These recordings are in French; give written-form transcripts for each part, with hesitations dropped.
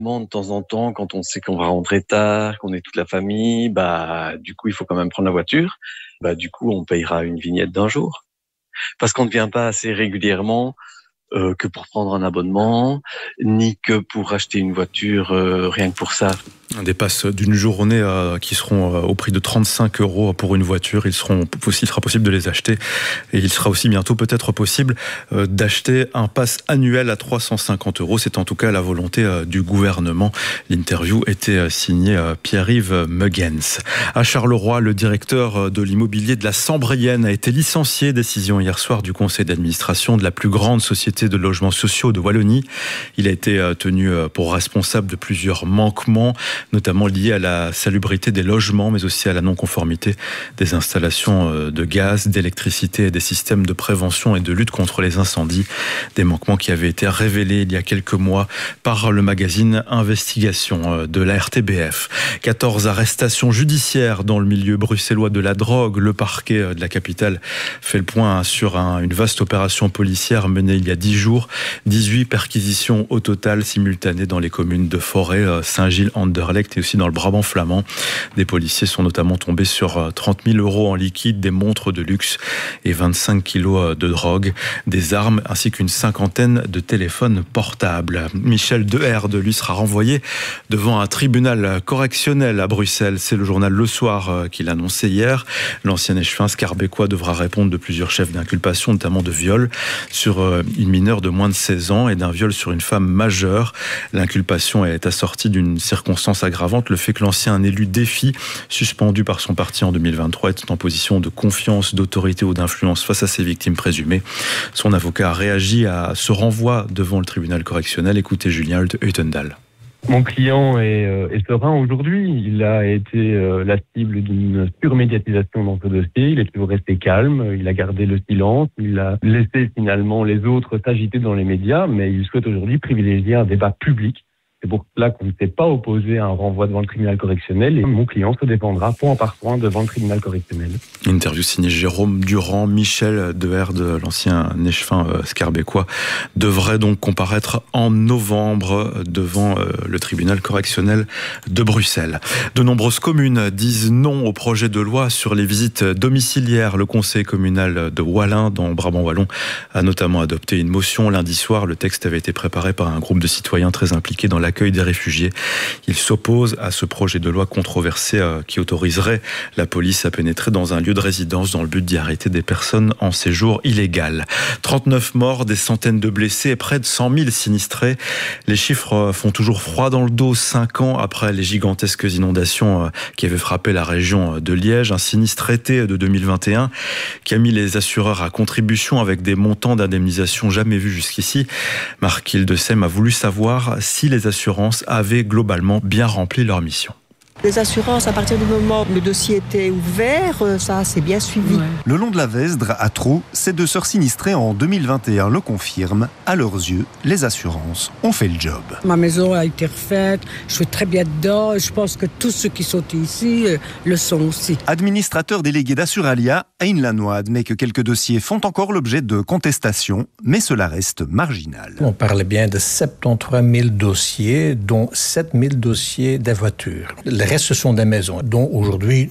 De temps en temps, quand on sait qu'on va rentrer tard, qu'on est toute la famille, du coup, il faut quand même prendre la voiture. Du coup, on payera une vignette d'un jour. Parce qu'on ne vient pas assez régulièrement que pour prendre un abonnement, ni que pour acheter une voiture rien que pour ça. Des passes d'une journée qui seront au prix de 35 € pour une voiture. Il sera possible de les acheter. Et il sera aussi bientôt peut-être possible d'acheter un pass annuel à 350 €. C'est en tout cas la volonté du gouvernement. L'interview était signée Pierre-Yves Muggens. À Charleroi, le directeur de l'immobilier de la Sambrienne a été licencié. Décision hier soir du conseil d'administration de la plus grande société de logements sociaux de Wallonie. Il a été tenu pour responsable de plusieurs manquements, notamment liés à la salubrité des logements, mais aussi à la non-conformité des installations de gaz, d'électricité et des systèmes de prévention et de lutte contre les incendies. Des manquements qui avaient été révélés il y a quelques mois par le magazine Investigation de la RTBF. 14 arrestations judiciaires dans le milieu bruxellois de la drogue. Le parquet de la capitale fait le point sur une vaste opération policière menée il y a 10 jours. 18 perquisitions au total simultanées dans les communes de Forêt, Saint-Gilles, Anderlecht et aussi dans le Brabant flamand. Des policiers sont notamment tombés sur 30 000 € en liquide, des montres de luxe et 25 kilos de drogue, des armes ainsi qu'une cinquantaine de téléphones portables. Michel Deherde, lui, sera renvoyé devant un tribunal correctionnel à Bruxelles. C'est le journal Le Soir qui l'annonçait hier. L'ancien échevin scarbécois devra répondre de plusieurs chefs d'inculpation, notamment de viol sur une mineure de moins de 16 ans et d'un viol sur une femme majeure. L'inculpation est assortie d'une circonstance aggravante, le fait que l'ancien élu Défi, suspendu par son parti en 2023, est en position de confiance, d'autorité ou d'influence face à ses victimes présumées. Son avocat a réagi à ce renvoi devant le tribunal correctionnel. Écoutez Julien Huitendal. Mon client est serein aujourd'hui. Il a été la cible d'une surmédiatisation dans ce dossier. Il est toujours resté calme. Il a gardé le silence. Il a laissé finalement les autres s'agiter dans les médias, mais il souhaite aujourd'hui privilégier un débat public. C'est pour cela qu'on ne s'est pas opposé à un renvoi devant le tribunal correctionnel et mon client se défendra point par point devant le tribunal correctionnel. Interview signée Jérôme Durand. Michel Deherde, l'ancien échevin scarbécois, devrait donc comparaître en novembre devant le tribunal correctionnel de Bruxelles. De nombreuses communes disent non au projet de loi sur les visites domiciliaires. Le conseil communal de Wallin, dans Brabant Wallon, a notamment adopté une motion lundi soir. Le texte avait été préparé par un groupe de citoyens très impliqués dans l'accueil des réfugiés. Il s'oppose à ce projet de loi controversé qui autoriserait la police à pénétrer dans un lieu de résidence dans le but d'y arrêter des personnes en séjour illégal. 39 morts, des centaines de blessés et près de 100 000 sinistrés. Les chiffres font toujours froid dans le dos 5 ans après les gigantesques inondations qui avaient frappé la région de Liège. Un sinistre été de 2021 qui a mis les assureurs à contribution avec des montants d'indemnisation jamais vus jusqu'ici. Marc Hildesheim a voulu savoir si les assurances avaient globalement bien rempli leur mission. Les assurances, à partir du moment où le dossier était ouvert, ça c'est bien suivi. Ouais. Le long de la Vesdre, à Trou, ces 2 sœurs sinistrées en 2021 le confirment. À leurs yeux, les assurances ont fait le job. Ma maison a été refaite, je suis très bien dedans. Je pense que tous ceux qui sont ici le sont aussi. Administrateur délégué d'Assuralia, Aine Lannoy admet que quelques dossiers font encore l'objet de contestations, mais cela reste marginal. On parlait bien de 73 000 dossiers, dont 7 000 dossiers des voitures. Le reste, ce sont des maisons, dont aujourd'hui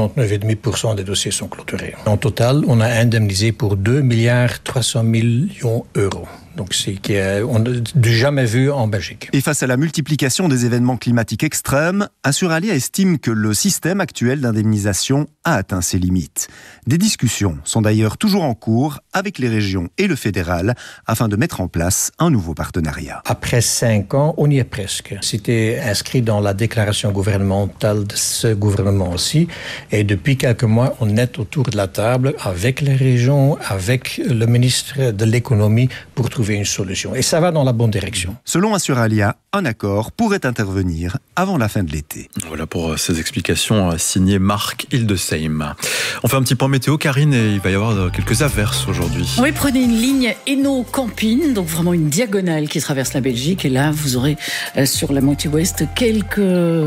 99,5% des dossiers sont clôturés. En total, on a indemnisé pour 2,3 milliards d'euros. Donc c'est qu'on n'a jamais vu en Belgique. Et face à la multiplication des événements climatiques extrêmes, Assuralia estime que le système actuel d'indemnisation a atteint ses limites. Des discussions sont d'ailleurs toujours en cours avec les régions et le fédéral afin de mettre en place un nouveau partenariat. Après 5 ans, on y est presque. C'était inscrit dans la déclaration gouvernementale de ce gouvernement aussi. Et depuis quelques mois, on est autour de la table avec les régions, avec le ministre de l'économie pour trouver une solution. Et ça va dans la bonne direction. Selon Assuralia, un accord pourrait intervenir avant la fin de l'été. Voilà pour ces explications signées Marc Hildesheim. On fait un petit point météo, Karine, et il va y avoir quelques averses aujourd'hui. Oui, prenez une ligne Hainaut-Campine, donc vraiment une diagonale qui traverse la Belgique. Et là, vous aurez sur la moitié ouest quelques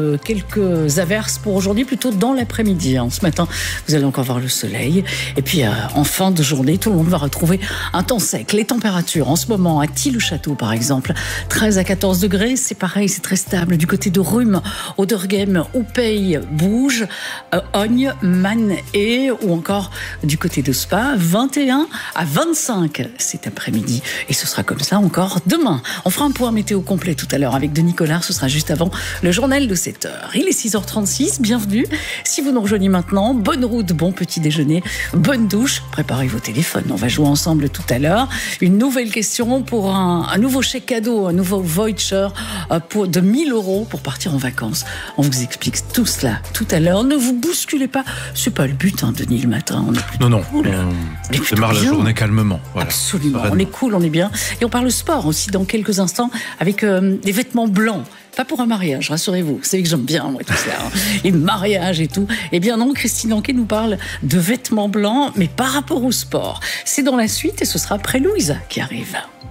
averses pour aujourd'hui, plutôt dans l'après-midi. Ce matin, vous allez encore voir le soleil. Et puis, en fin de journée, tout le monde va retrouver un temps sec. Les températures en ce moment à Tille-le-Château par exemple, 13 à 14 degrés, c'est pareil, c'est très stable. Du côté de Rhume, Auderghem, Oupey, Bouge, Ogne, Man et ou encore du côté de Spa, 21 à 25 cet après-midi. Et ce sera comme ça encore demain. On fera un point météo complet tout à l'heure avec Denis Collard, ce sera juste avant le journal de 7h. Il est 6h36, bienvenue. Si vous nous rejoignez maintenant, bonne route, bon petit déjeuner, bonne douche, préparez vos téléphones. On va jouer ensemble tout à l'heure. Une nouvelle question pour un nouveau chèque cadeau, un nouveau voucher de 1 000 € pour partir en vacances. On vous explique tout cela tout à l'heure. Ne vous bousculez pas, c'est pas le but, Denis, le matin. On est non, cool. On démarre la journée calmement. Voilà. Absolument, on est cool, on est bien. Et on parle sport aussi dans quelques instants avec des vêtements blancs. Pas pour un mariage, rassurez-vous. Vous savez que j'aime bien, moi, tout ça. Les mariages et tout. Eh bien non, Christine Anquet nous parle de vêtements blancs, mais par rapport au sport. C'est dans la suite et ce sera après Louisa qui arrive.